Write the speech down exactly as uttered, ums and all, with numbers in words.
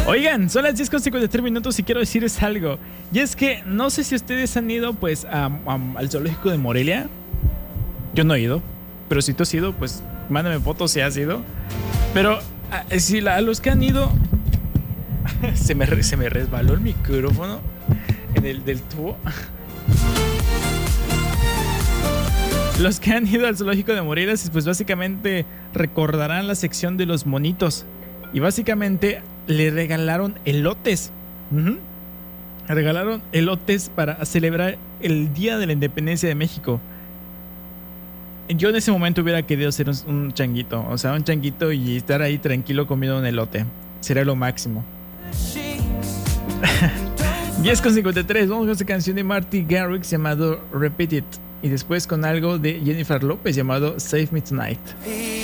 Oigan, son las diez con cincuenta y tres minutos y quiero decirles algo. Y es que no sé si ustedes han ido pues a, a, al zoológico de Morelia. Yo no he ido, pero si tú has ido, pues mándame fotos si has ido. Pero a, si la, a los que han ido se me, se me resbaló el micrófono en el del tubo. Los que han ido al zoológico de Morelia, pues básicamente recordarán la sección de los monitos. Y básicamente le regalaron elotes. Uh-huh. Regalaron elotes para celebrar el Día de la Independencia de México. Yo en ese momento hubiera querido ser un, un changuito. O sea, un changuito y estar ahí tranquilo comiendo un elote. Sería lo máximo. diez con cincuenta y tres. Vamos con esta canción de Marty Garrix llamado Repeat It. Y después con algo de Jennifer López llamado Save Me Tonight.